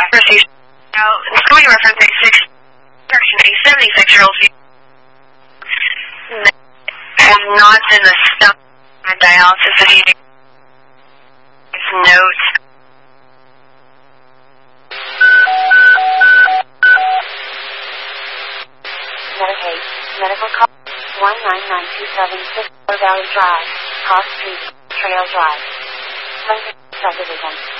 Proceed. Now, Scoring reference A6, section a 76-year-old female has not been the stomach on dialysis if you note. Medicaid, medical call 19927 Valley Drive, Cross Street, Trail Drive, Lincoln Subdivision.